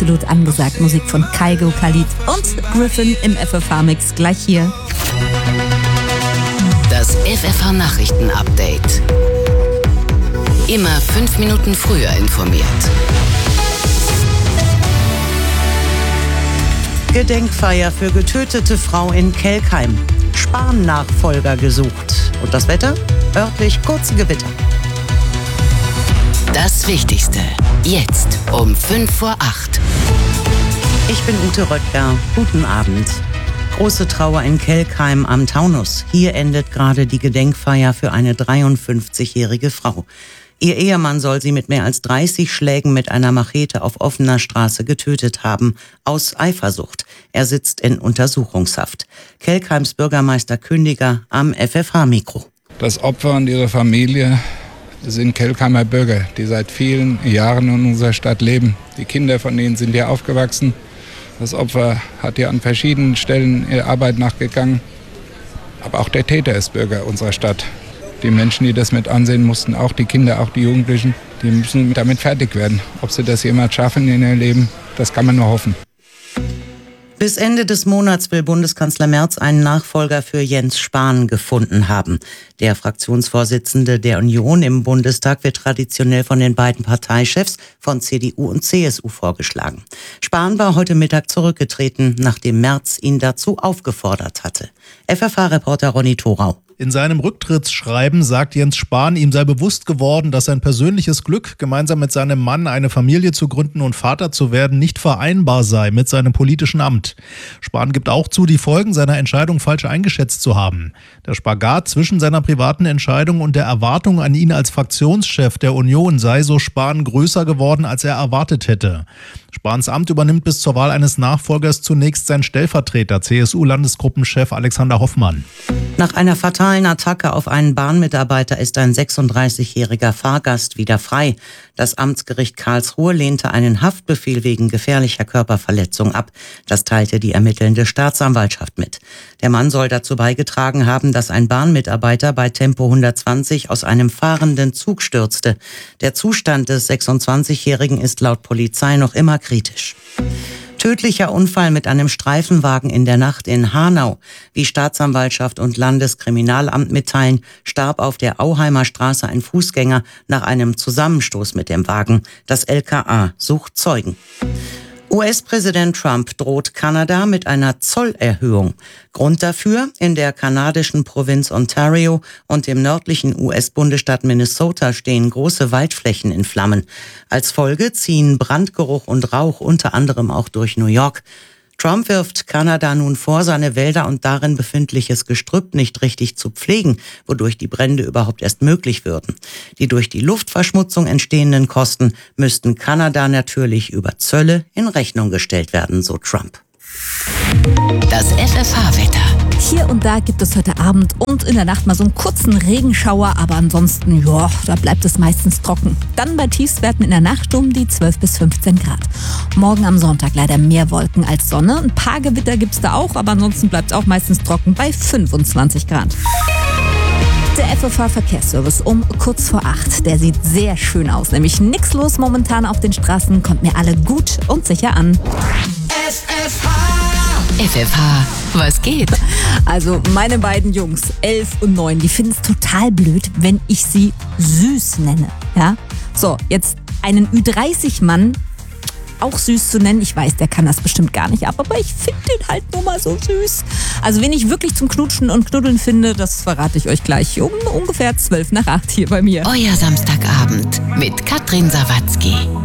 absolut angesagt. Musik von Kygo, Khalid und Griffin im FFH-Mix gleich hier. Das FFH-Nachrichten-Update. Immer 5 Minuten früher informiert. Gedenkfeier für getötete Frau in Kelkheim. Spahn-Nachfolger gesucht. Und das Wetter? Örtlich kurze Gewitter. Das Wichtigste. Jetzt um 7:55. Ich bin Ute Röttger. Guten Abend. Große Trauer in Kelkheim am Taunus. Hier endet gerade die Gedenkfeier für eine 53-jährige Frau. Ihr Ehemann soll sie mit mehr als 30 Schlägen mit einer Machete auf offener Straße getötet haben, aus Eifersucht. Er sitzt in Untersuchungshaft. Kelkheims Bürgermeister Kündiger am FFH-Mikro. Das Opfer und ihre Familie sind Kelkheimer Bürger, die seit vielen Jahren in unserer Stadt leben. Die Kinder von ihnen sind hier aufgewachsen. Das Opfer hat hier an verschiedenen Stellen ihrer Arbeit nachgegangen. Aber auch der Täter ist Bürger unserer Stadt. Die Menschen, die das mit ansehen mussten, auch die Kinder, auch die Jugendlichen, die müssen damit fertig werden. Ob sie das jemals schaffen in ihrem Leben, das kann man nur hoffen. Bis Ende des Monats will Bundeskanzler Merz einen Nachfolger für Jens Spahn gefunden haben. Der Fraktionsvorsitzende der Union im Bundestag wird traditionell von den beiden Parteichefs von CDU und CSU vorgeschlagen. Spahn war heute Mittag zurückgetreten, nachdem Merz ihn dazu aufgefordert hatte. FFH-Reporter Ronny Thorau. In seinem Rücktrittsschreiben sagt Jens Spahn, ihm sei bewusst geworden, dass sein persönliches Glück, gemeinsam mit seinem Mann eine Familie zu gründen und Vater zu werden, nicht vereinbar sei mit seinem politischen Amt. Spahn gibt auch zu, die Folgen seiner Entscheidung falsch eingeschätzt zu haben. Der Spagat zwischen seiner privaten Entscheidung und der Erwartung an ihn als Fraktionschef der Union sei, so Spahn, größer geworden, als er erwartet hätte. Spahns Amt übernimmt bis zur Wahl eines Nachfolgers zunächst sein Stellvertreter, CSU-Landesgruppenchef Alexander Hoffmann. Nach einer fatalen Attacke auf einen Bahnmitarbeiter ist ein 36-jähriger Fahrgast wieder frei. Das Amtsgericht Karlsruhe lehnte einen Haftbefehl wegen gefährlicher Körperverletzung ab. Das teilte die ermittelnde Staatsanwaltschaft mit. Der Mann soll dazu beigetragen haben, dass ein Bahnmitarbeiter bei Tempo 120 aus einem fahrenden Zug stürzte. Der Zustand des 26-Jährigen ist laut Polizei noch immer kritisch. Tödlicher Unfall mit einem Streifenwagen in der Nacht in Hanau. Wie Staatsanwaltschaft und Landeskriminalamt mitteilen, starb auf der Auheimer Straße ein Fußgänger nach einem Zusammenstoß mit dem Wagen. Das LKA sucht Zeugen. US-Präsident Trump droht Kanada mit einer Zollerhöhung. Grund dafür: in der kanadischen Provinz Ontario und im nördlichen US-Bundesstaat Minnesota stehen große Waldflächen in Flammen. Als Folge ziehen Brandgeruch und Rauch unter anderem auch durch New York. Trump wirft Kanada nun vor, seine Wälder und darin befindliches Gestrüpp nicht richtig zu pflegen, wodurch die Brände überhaupt erst möglich würden. Die durch die Luftverschmutzung entstehenden Kosten müssten Kanada natürlich über Zölle in Rechnung gestellt werden, so Trump. Das FFH-Wetter. Hier und da gibt es heute Abend und in der Nacht mal so einen kurzen Regenschauer, aber ansonsten, ja, da bleibt es meistens trocken. Dann bei Tiefstwerten in der Nacht um die 12 bis 15 Grad. Morgen am Sonntag leider mehr Wolken als Sonne. Ein paar Gewitter gibt's da auch, aber ansonsten bleibt es auch meistens trocken bei 25 Grad. Der FFH-Verkehrsservice um kurz vor 8. Der sieht sehr schön aus, nämlich nix los momentan auf den Straßen, kommt mir alle gut und sicher an. FFH, was geht? Also meine beiden Jungs, 11 und 9, die finden es total blöd, wenn ich sie süß nenne. Ja? So, jetzt einen Ü30-Mann auch süß zu nennen. Ich weiß, der kann das bestimmt gar nicht ab, aber ich finde den halt nur mal so süß. Also wen ich wirklich zum Knutschen und Knuddeln finde, das verrate ich euch gleich um ungefähr 7:55 hier bei mir. Euer Samstagabend mit Katrin Sawatzki.